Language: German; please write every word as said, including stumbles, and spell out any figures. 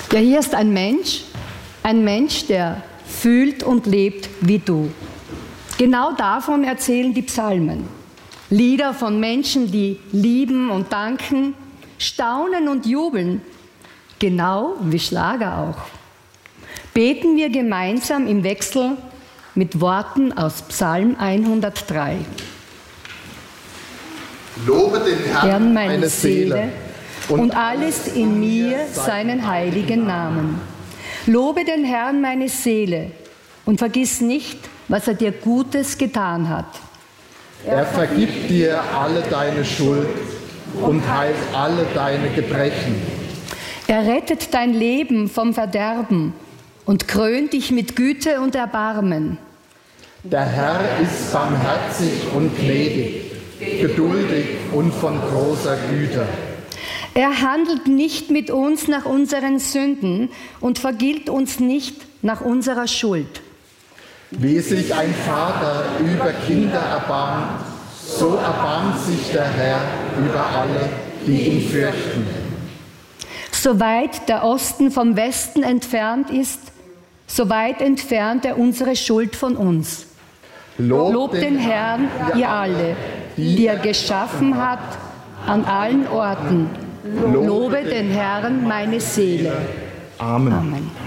Ja, hier ist ein Mensch, ein Mensch, der fühlt und lebt wie du. Genau davon erzählen die Psalmen. Lieder von Menschen, die lieben und danken, staunen und jubeln, genau wie Schlager auch. Beten wir gemeinsam im Wechsel mit Worten aus Psalm hundertdrei. Lobe den Herrn, Herrn meine Seele und alles in mir seinen heiligen Namen. Lobe den Herrn meine Seele und vergiss nicht, was er dir Gutes getan hat. Er vergibt dir alle deine Schuld und heilt alle deine Gebrechen. Er rettet dein Leben vom Verderben und krönt dich mit Güte und Erbarmen. Der Herr ist barmherzig und gnädig, geduldig und von großer Güte. Er handelt nicht mit uns nach unseren Sünden und vergilt uns nicht nach unserer Schuld. Wie sich ein Vater über Kinder erbarmt, so erbarmt sich der Herr über alle, die ihn fürchten. Soweit der Osten vom Westen entfernt ist, so weit entfernt er unsere Schuld von uns. Lob, Lob den Herrn, ihr alle, die er geschaffen hat, an allen Orten. Lobe den Herrn, meine Seele. Amen. Amen.